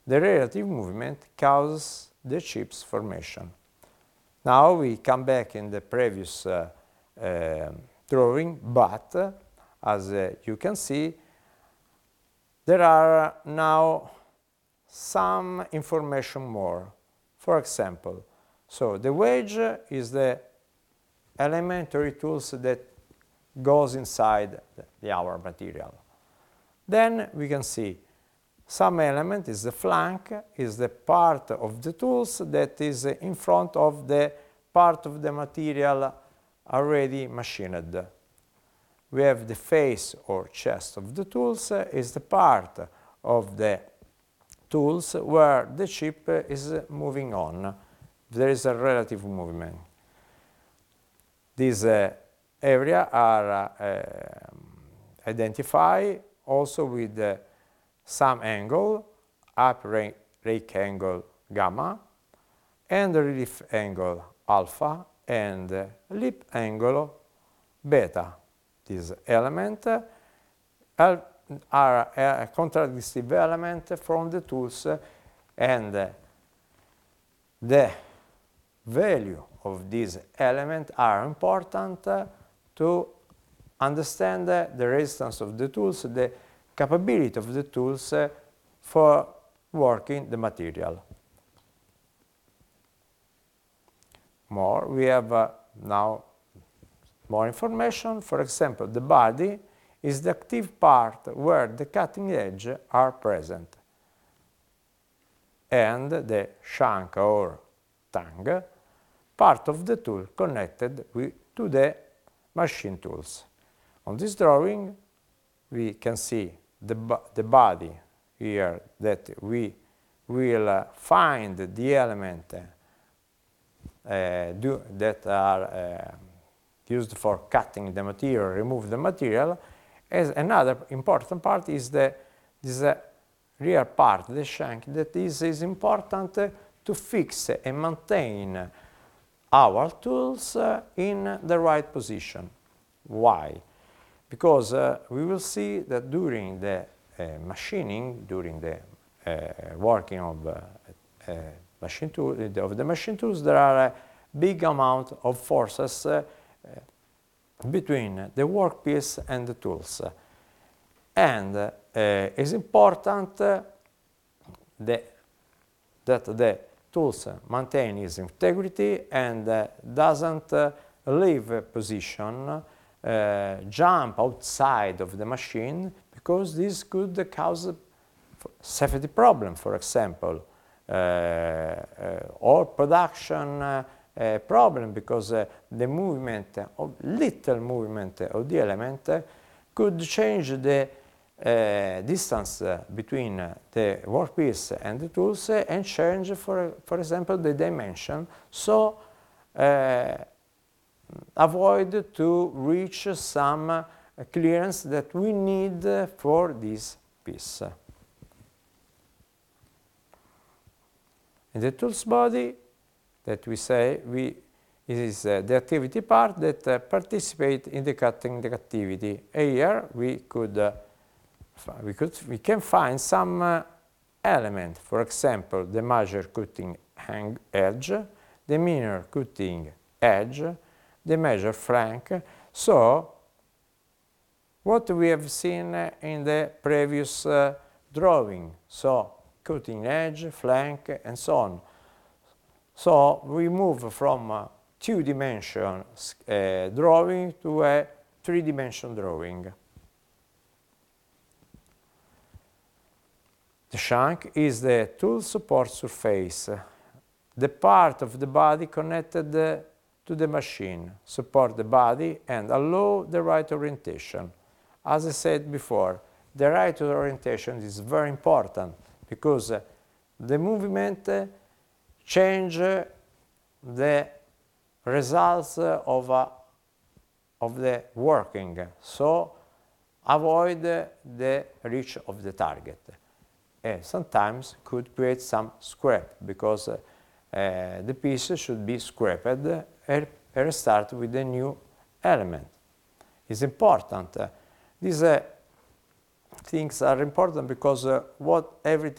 the relative movement causes the chip's formation. Now we come back in the previous drawing, but as you can see, there are now some information more. For example, so the wedge is the elementary tools that goes inside our material. Then we can see some element is the flank, is the part of the tools that is in front of the part of the material already machined. We have the face or chest of the tools, is the part of the tools where the chip is moving on. There is a relative movement. These areas are identified also with some angle, up rake angle gamma, and relief angle alpha, and lip angle beta. These elements are a contradictive element from the tools, and the value of these elements are important to understand the resistance of the tools, the capability of the tools for working the material. We have now more information. For example, the body is the active part where the cutting edge are present, and the shank or tongue, part of the tool connected to the machine tools. On this drawing, we can see the body here that we will find the element that are used for cutting the material, remove the material. As another important part is this rear part, the shank, that is important to fix and maintain our tools in the right position. Why? Because we will see that during the machining, during the working of the machine tools, there are a big amount of forces between the workpiece and the tools. And it's important that the tools maintain its integrity and doesn't leave a position, jump outside of the machine, because this could cause safety problem, for example, or production problem, because the movement, little movement of the element could change the distance between the workpiece and the tools and change, for example, the dimension. So avoid to reach some clearance that we need for this piece. In the tools body, that we say is the activity part that participate in the cutting the activity. Here we can find some element, for example, the major cutting edge, the minor cutting edge, the major flank. So what we have seen in the previous drawing, so cutting edge, flank, and so on. So we move from two-dimension drawing to a three-dimension drawing. The shank is the tool support surface, the part of the body connected to the machine, support the body and allow the right orientation. As I said before, the right orientation is very important because the movement change the results of the working, so avoid the reach of the target. Sometimes could create some scrap, because the piece should be scrapped and restart with a new element. It's important. These things are important because everything